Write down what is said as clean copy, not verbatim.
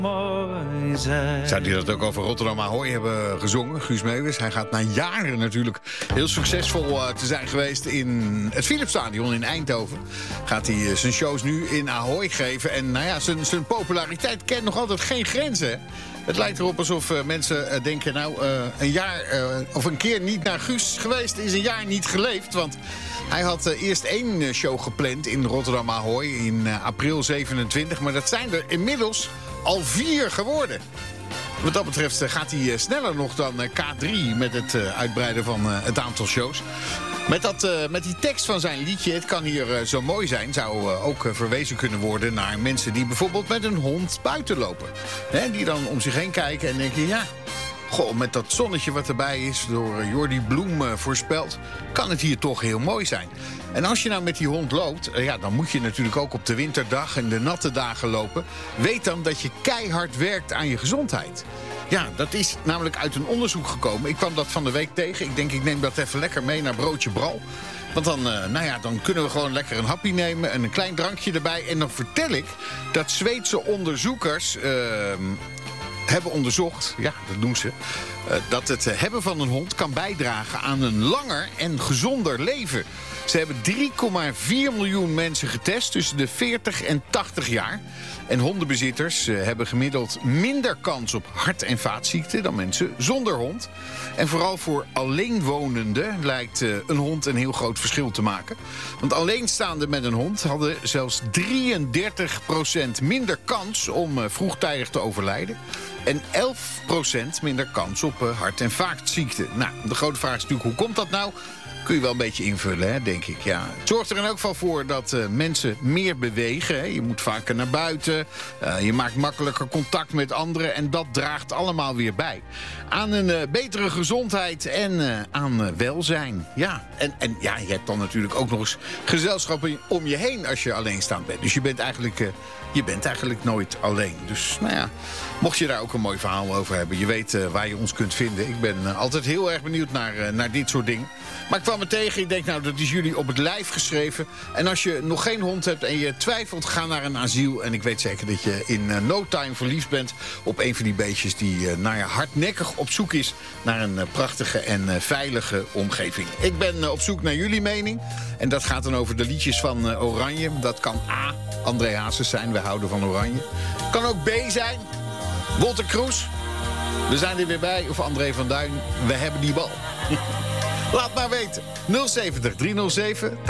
mooi zijn. Zou die dat ook over Rotterdam Ahoy hebben gezongen, Guus Meeuwis? Hij gaat na jaren natuurlijk heel succesvol te zijn geweest in het Philipsstadion in Eindhoven. Gaat hij zijn shows nu in Ahoy geven. En nou ja, zijn populariteit kent nog altijd geen grenzen. Het lijkt erop alsof mensen denken, een jaar of een keer niet naar Guus geweest is een jaar niet geleefd. Want hij had eerst 1 show gepland in Rotterdam Ahoy in april 27. Maar dat zijn er inmiddels al 4 geworden. Wat dat betreft gaat hij sneller nog dan K3 met het uitbreiden van het aantal shows. Met die tekst van zijn liedje, het kan hier zo mooi zijn, zou ook verwezen kunnen worden naar mensen die bijvoorbeeld met een hond buiten lopen. Die dan om zich heen kijken en denken, ja, goh, met dat zonnetje wat erbij is, door Jordi Bloem voorspeld, kan het hier toch heel mooi zijn. En als je nou met die hond loopt, dan moet je natuurlijk ook op de winterdag en de natte dagen lopen. Weet dan dat je keihard werkt aan je gezondheid. Ja, dat is namelijk uit een onderzoek gekomen. Ik kwam dat van de week tegen. Ik denk, ik neem dat even lekker mee naar Broodje Bral. Want dan kunnen we gewoon lekker een happy nemen en een klein drankje erbij. En dan vertel ik dat Zweedse onderzoekers hebben onderzocht, ja, dat doen ze, dat het hebben van een hond kan bijdragen aan een langer en gezonder leven. Ze hebben 3,4 miljoen mensen getest tussen de 40 en 80 jaar. En hondenbezitters hebben gemiddeld minder kans op hart- en vaatziekten dan mensen zonder hond. En vooral voor alleenwonenden lijkt een hond een heel groot verschil te maken. Want alleenstaanden met een hond hadden zelfs 33% minder kans om vroegtijdig te overlijden. En 11% minder kans op hart- en vaatziekten. Nou, de grote vraag is natuurlijk, hoe komt dat nou? Kun je wel een beetje invullen, hè, denk ik. Ja. Het zorgt er in elk geval voor dat mensen meer bewegen. Hè. Je moet vaker naar buiten. Je maakt makkelijker contact met anderen. En dat draagt allemaal weer bij aan een betere gezondheid en aan welzijn. Ja. En je hebt dan natuurlijk ook nog eens gezelschap om je heen als je alleenstaand bent. Dus je bent eigenlijk nooit alleen. Dus mocht je daar ook een mooi verhaal over hebben, je weet waar je ons kunt vinden. Ik ben altijd heel erg benieuwd naar dit soort dingen. Maar ik kwam me tegen, ik denk, dat is jullie op het lijf geschreven. En als je nog geen hond hebt en je twijfelt, ga naar een asiel. En ik weet zeker dat je in no time verliefd bent op een van die beestjes die hardnekkig op zoek is naar een prachtige en veilige omgeving. Ik ben op zoek naar jullie mening. En dat gaat dan over de liedjes van Oranje. Dat kan A, André Hazes zijn, we houden van Oranje. Kan ook B zijn, Wolter Kroes. We zijn er weer bij. Of André van Duin, we hebben die bal. Laat maar weten. 070 307